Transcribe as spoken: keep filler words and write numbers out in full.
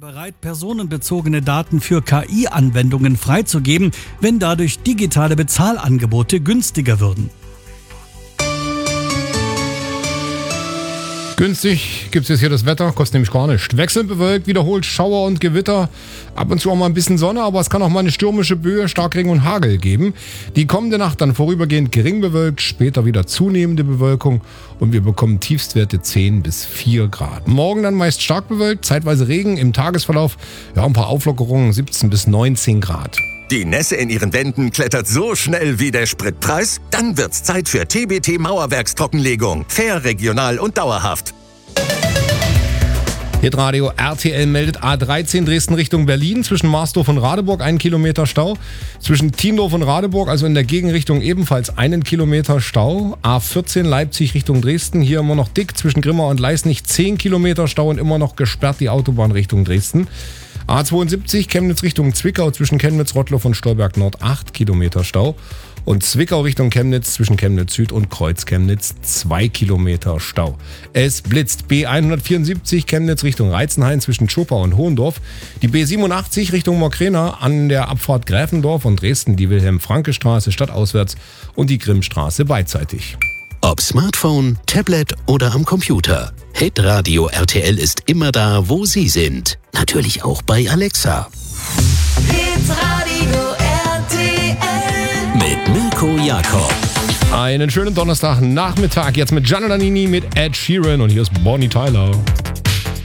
bereit, personenbezogene Daten für K I-Anwendungen freizugeben, wenn dadurch digitale Bezahlangebote günstiger würden. Günstig gibt es jetzt hier das Wetter, kostet nämlich gar nichts. Wechselnd bewölkt, wiederholt Schauer und Gewitter, ab und zu auch mal ein bisschen Sonne, aber es kann auch mal eine stürmische Böe, Starkregen und Hagel geben. Die kommende Nacht dann vorübergehend gering bewölkt, später wieder zunehmende Bewölkung und wir bekommen Tiefstwerte zehn bis vier Grad. Morgen dann meist stark bewölkt, zeitweise Regen, im Tagesverlauf ja ein paar Auflockerungen, siebzehn bis neunzehn Grad. Die Nässe in Ihren Wänden klettert so schnell wie der Spritpreis? Dann wird's Zeit für T B T Mauerwerkstrockenlegung. Fair, regional und dauerhaft. Hitradio R T L meldet A dreizehn Dresden Richtung Berlin, zwischen Marsdorf und Radeburg einen Kilometer Stau. Zwischen Tiendorf und Radeburg, also in der Gegenrichtung, ebenfalls einen Kilometer Stau. A vierzehn Leipzig Richtung Dresden, hier immer noch dick, zwischen Grimma und Leisnig zehn Kilometer Stau und immer noch gesperrt die Autobahn Richtung Dresden. A zweiundsiebzig Chemnitz Richtung Zwickau, zwischen Chemnitz, Rottloff und Stolberg Nord acht Kilometer Stau. Und Zwickau Richtung Chemnitz, zwischen Chemnitz Süd und Kreuz Chemnitz zwei Kilometer Stau. Es blitzt. B hundertvierundsiebzig Chemnitz Richtung Reizenhain, zwischen Schopau und Hohendorf. Die B siebenundachtzig Richtung Mokrena an der Abfahrt Gräfendorf und Dresden, die Wilhelm-Franke-Straße stadtauswärts und die Grimmstraße beidseitig. Ob Smartphone, Tablet oder am Computer. Hitradio R T L ist immer da, wo Sie sind. Natürlich auch bei Alexa. Hitradio R T L Mit Mirko Jakob. Einen schönen Donnerstagnachmittag jetzt mit Gianna Nannini, mit Ed Sheeran und hier ist Bonnie Tyler.